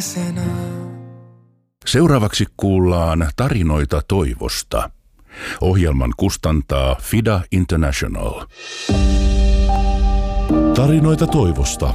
Seuraavaksi kuullaan tarinoita toivosta. Ohjelman kustantaa FIDA International. Tarinoita toivosta.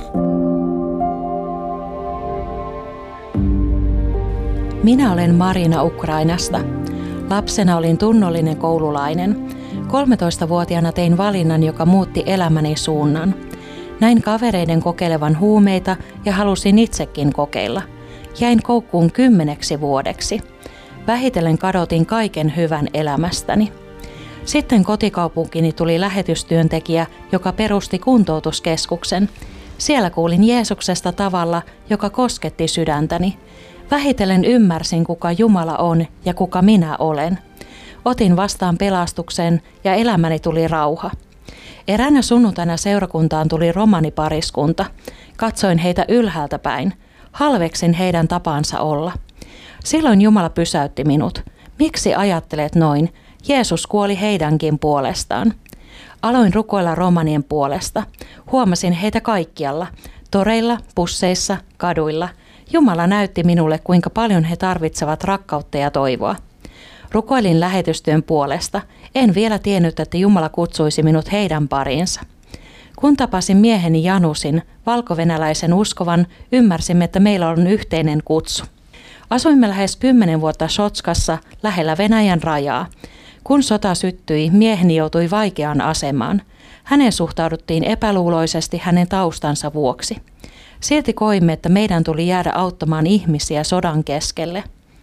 Minä olen Marina Ukrainasta. Lapsena olin tunnollinen koululainen. 13-vuotiaana tein valinnan, joka muutti elämäni suunnan. Näin kavereiden kokeilevan huumeita ja halusin itsekin kokeilla. Jäin koukkuun 10 vuodeksi. Vähitellen kadotin kaiken hyvän elämästäni. Sitten kotikaupunkini tuli lähetystyöntekijä, joka perusti kuntoutuskeskuksen. Siellä kuulin Jeesuksesta tavalla, joka kosketti sydäntäni. Vähitellen ymmärsin, kuka Jumala on ja kuka minä olen. Otin vastaan pelastuksen ja elämäni tuli rauha. Eräänä sunnuntaina seurakuntaan tuli romanipariskunta. Katsoin heitä ylhäältä päin. Halveksin heidän tapansa olla. Silloin Jumala pysäytti minut. Miksi ajattelet noin? Jeesus kuoli heidänkin puolestaan. Aloin rukoilla romanien puolesta. Huomasin heitä kaikkialla. Toreilla, busseissa, kaduilla. Jumala näytti minulle, kuinka paljon he tarvitsevat rakkautta ja toivoa. Rukoilin lähetystyön puolesta. En vielä tiennyt, että Jumala kutsuisi minut heidän pariinsa. Kun tapasin mieheni Janusin, valkovenäläisen uskovan, ymmärsimme, että meillä on yhteinen kutsu. Asuimme lähes 10 vuotta Sotskassa lähellä Venäjän rajaa. Kun sota syttyi, mieheni joutui vaikeaan asemaan. Häneen suhtauduttiin epäluuloisesti hänen taustansa vuoksi. Silti koimme, että meidän tuli jäädä auttamaan ihmisiä sodan keskelle.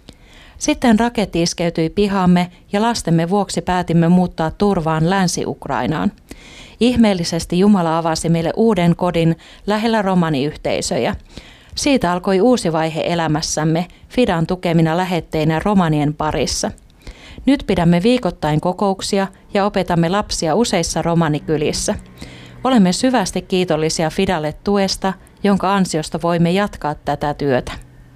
Sitten raketti iskeytyi pihamme ja lastemme vuoksi päätimme muuttaa turvaan Länsi-Ukrainaan. Ihmeellisesti Jumala avasi meille uuden kodin lähellä romaniyhteisöjä. Siitä alkoi uusi vaihe elämässämme, FIDAn tukemina lähetteinä romanien parissa. Nyt pidämme viikoittain kokouksia ja opetamme lapsia useissa romanikylissä. Olemme syvästi kiitollisia FIDalle tuesta, jonka ansiosta voimme jatkaa tätä työtä.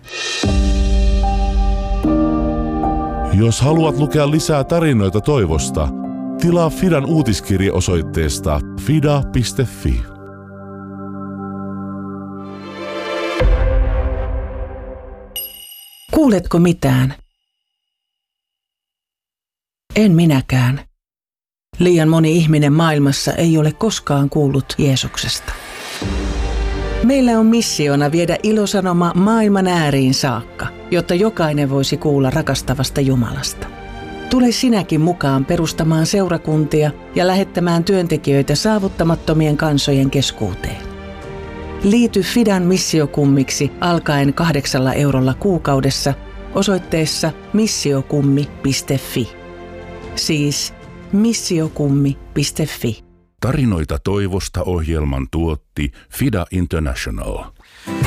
Jos haluat lukea lisää tarinoita toivosta, tilaa FIDan uutiskirje osoitteesta fida.fi. Kuuletko mitään? En minäkään. Liian moni ihminen maailmassa ei ole koskaan kuullut Jeesuksesta. Meillä on missiona viedä ilosanoma maailman ääriin saakka, jotta jokainen voisi kuulla rakastavasta Jumalasta. Tule sinäkin mukaan perustamaan seurakuntia ja lähettämään työntekijöitä saavuttamattomien kansojen keskuuteen. Liity FIDan missiokummiksi alkaen 8 eurolla kuukaudessa osoitteessa missiokummi.fi. Siis missiokummi.fi. Tarinoita toivosta ohjelman tuotti FIDA International.